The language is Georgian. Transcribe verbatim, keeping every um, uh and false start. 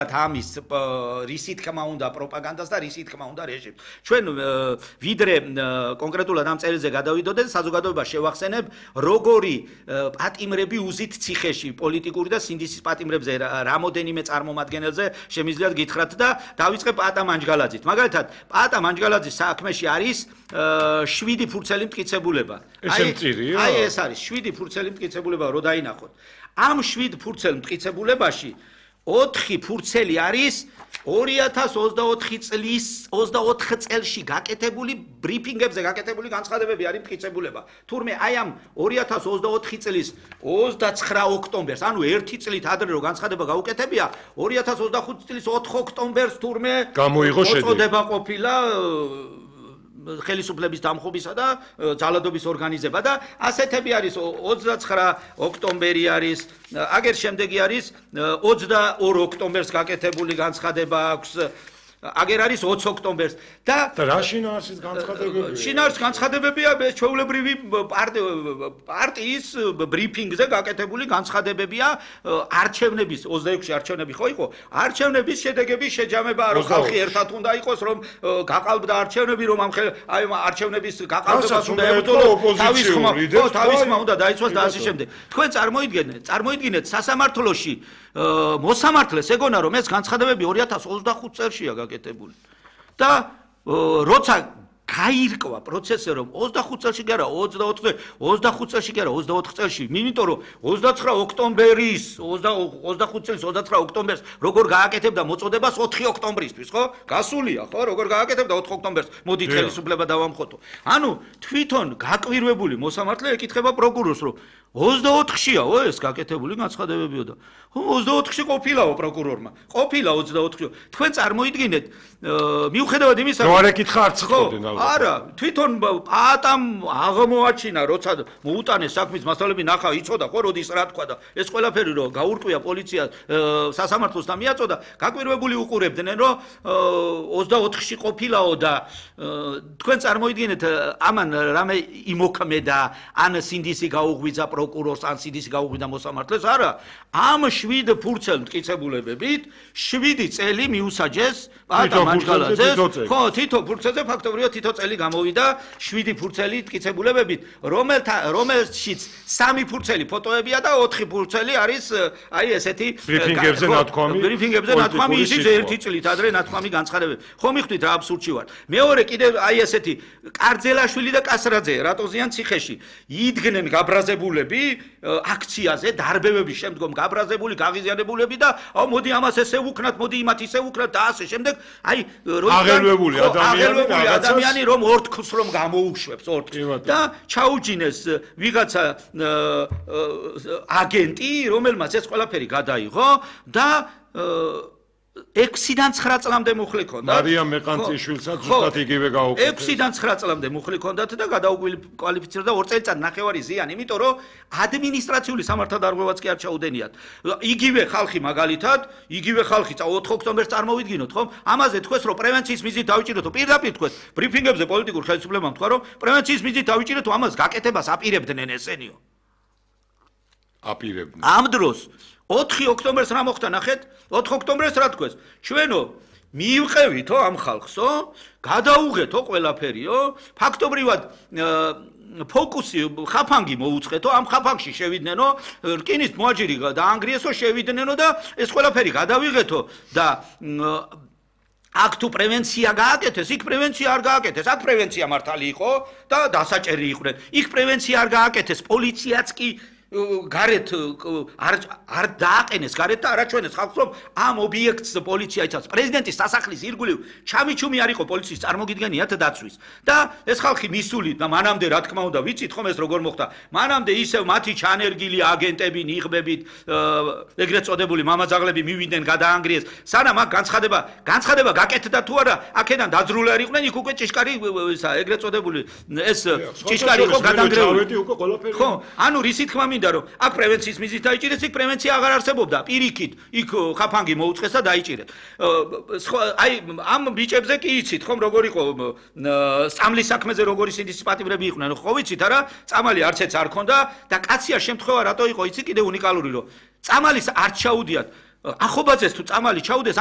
ამის რისი თქმა უნდა პროპაგანდას და რისი თქმა უნდა რეჟიმს. ჩვენ ვიდრე კონკრეტულად ამ წერილზე გადავიდოდეთ, საზოგადოებას შევახსენებ, როგორი პატიმრები უზით ციხეში პოლიტიკური და სინდისის პატიმრებზე რამოდენიმე წარმომადგენელზე შემიძლიათ გითხრათ და დავიწყებ პატა მანჯგალაძით. მაგალითად, პატა მანჯგალაძის საქმეში არის შვიდი ფურცელი მტკიცებულება. აი ეს არის შვიდი ფურცელი მტკიცებულება, რო დაინახოთ. ამ შვიდ ფურცელ მტკიცებულებაში ოთხი ფურცელი არის ორი ათას ოცდაოთხი წლის ოცდაოთხ წელში გაკეთებული ბრიფინგებზე გაკეთებული განცხადებები არის მტკიცებულება. თურმე აი ამ ორი ათას ოცდაოთხი წლის ოცდაცხრა ოქტომბერს, ანუ ერთი წლით ადრე რო განცხადება გაუკეთებია, ორი ათას ოცდახუთი წლის ოთხ ოქტომბერს თურმე გამოიღო შედეგი. მოწოდება ყოფილა ხელისუფლების დამხობისა და ძალადობის ორგანიზება და ასეთები არის ოცდაცხრა ოქტომბერი არის, აგერ შემდეგი არის ოცდაორი ოქტომბერს გაკეთებული განცხადება აქვს, აგერ არის ოცი ოქტომბერს და რა შინაარსის განცხადებებია? შინაარსის განცხადებებია ჩვეულებრივი პარტიის ბრიფინგზე გაკეთებული განცხადებებია არჩევნების ოცდაექვსი არჩევნები ხო იყო? არჩევნების შედეგების შეჯამება, რომ ხალხი ერთად უნდა იყოს, რომ გაყალბდა არჩევნები, რომ ამ აი არჩევნების გაყალბებას უნდა ებრძოლოს, თავის ხმა, ხო, თავის ხმა უნდა დაიცვას და ასე შემდეგ. თქვენ წარმოიდგინეთ, წარმოიდგინეთ სასამართლოში მოსამართლეს ეგონა რომ ეს განცხადებები ორი ათას ოცდახუთ წელშია გაკეთებული. და როცა გაირკვა პროცესზე რომ ოცდახუთ წელში კი არა, ოცდაოთხ ოცდახუთ წელში კი არა, ოცდაოთხ წელში, იმიტომ რომ ოცდაცხრა ოქტომბერის, ოცდახუთ წლის ოცდაცხრა ოქტომბერს როგორ გააკეთებდა მოწოდებას ოთხი ოქტომბრისთვის, ხო? გასულია, ხო? როგორ გააკეთებდა ოთხ ოქტომბერს, მოდით ხელისუფლება დავამხոտო. ანუ თვითონ გაკვირვებული მოსამართლე ეკითხება პროკურორს, რომ ოცდაოთხშიაო ეს გაკეთებული განცხადებებიო და ოცდაოთხში ყოფილაო პროკურორმა. ყოფილა ოცდაოთხში. თქვენ წარმოიდგინეთ, მიუხედავად იმისა, რომ არ ეკითხა არც ხოდნენ ალბათ. არა, თვითონ პატამ აღმოაჩინა, როცა მოუტანეს საქმის მასალები, ნახა, იცოდა ხო, როდის რა თქვა და ეს ყველაფერი რომ გაურკვია პოლიცია სასამართლოს და მიაწოდა, გაკვირვებული უყურებდნენ, რომ ოცდაოთხში ყოფილაო და თქვენ წარმოიდგინეთ, ამან რამე იმოქმედა, ან სინდისი გაუღვიძა პროკურორს, ან სინდისი გაუღვიძა მოსამართლეს, არა. ამ შვიდ ფურცელ მტკიცებულებებით შვიდი წელი მიუსაჯეს პატა მანჯგალაძეს. ხო, თითო ფურცელზე ფაქტობრივად თითო წელი გამოვიდა შვიდი ფურცელი მტკიცებულებებით, რომელთა რომელშიც სამი ფურცელი ფოტოებია და ოთხი ფურცელი არის აი ესეთი ბრიფინგებზე ნათქვამი. ბრიფინგებზე ნათქვამი ისიც ერთი წლით ადრე ნათქვამი განცხადებები. ხო მიხვდით რა აბსურდში ვარ. მეორე კიდე აი ესეთი კარძელაშვილი და კასრაძე რატოზიან ციხეში იდგნენ გაბრაზებულები აქციაზე დარბევების შემდგომ გაბრაზებული გაღიზიანებულები და აუ მოდი ამას ესე ვუქნათ, მოდი იმათ ისე ვუქნათ და ასე შემდეგ აი აღელვებული ადამიანი ადამიანი რომ ორთქლს რომ გამოუშვებს ორთქლს და ჩაუჯინეს ვიღაცა აგენტი რომელმაც ეს ყველაფერი გადაიღო და ექვსიდან ცხრა წლამდე მუხლი ჰქონდათ. მარიამ მეყანწიშვილსაც ზუსტად იგივე გაუკეთეს. ექვსიდან ცხრა წლამდე მუხლი ჰქონდათ და გადაუკვალიფიცირდა ორ წელიწად ნახევარი ზიანი, იმიტომ რომ ადმინისტრაციული სამართალდარღვევაც კი არ ჩაუდენიათ. იგივე ხალხი მაგალითად, იგივე ხალხი ოთხ ოქტომბერს წარმოვიდგინოთ, ხომ? ამაზე თქვეს რომ პრევენციის მიზნით დავიჭირეთო, პირდაპირ თქვეს, ბრიფინგებზე პოლიტიკურ ხელისუფლებამ თქვა რომ პრევენციის მიზნით დავიჭირეთო, ამას გაკეთებას აპირებდნენ ესენიო. აპირებდნენ. ამ დროს ოთხი ოქტომბერს რა მოხდა ნახეთ? ოთხ ოქტომბერს რა თქვეს? ჩვენო მიივყევითო ამ ხალხსო, გადაუღეთო ყველაფერიო, ფაქტობრივად ფოკუსი ხაფანგი მოუწყეთო, ამ ხაფანგში შევიდნენ, რკინის მოაჯირი დაანგრიესო, შევიდნენო და ეს ყველაფერი გადავიღეთო და აქ თუ პრევენცია გააკეთეს, იქ პრევენცია არ გააკეთეს, აქ პრევენცია მართალი იყო და დასაჭერი იყვნენ. იქ პრევენცია არ გააკეთეს, პოლიციაც კი გარეთ არ არ დააყენეს გარეთ და არაჩვენეს ხალხს რომ ამ ობიექტს პოლიცია იცავს. პრეზიდენტის სასახლის ირგვლივ ჩამიჩუმი არ იყო პოლიციის წარმოგიდგენიათ დაცვის და ეს ხალხი მისული და მანამდე რა თქმა უნდა ვიცით ხომ ეს როგორ მოხდა. მანამდე ისევ მათი ჩანერგილი აგენტები ნიღბებით ეგრეთ წოდებული მამაძაღლები მივიდნენ გადაანგრიეს. სანამ აქ განცხადება განცხადება გაკეთდა თუ არა, აქედან დაძრული არ იყვნენ, იქ უკვე ჭიშკარი ისა ეგრეთ წოდებული ეს ჭიშკარი იყო გადანგრეული. ხო, ანუ რისი თქმა რომ აქ პრევენციის მიზნით დაიჭირეს, იქ პრევენცია აღარ არსებობდა. პირიქით, იქ ხაფანგი მოუწყეს და დაიჭირეს. აი ამ ბიჭებზე კი იცით ხომ როგორ იყო წამლის საქმეზე როგორი სინდისის პატიმრები იყვნენ, ხო ვიცით არა? წამალი არცეც არ ქონდა და კაცია შემთხვევა რატო იყო იცი კიდე უნიკალური რომ წამალის არ ჩაუდიათ ახობაძეს თუ წამალი ჩაუდეს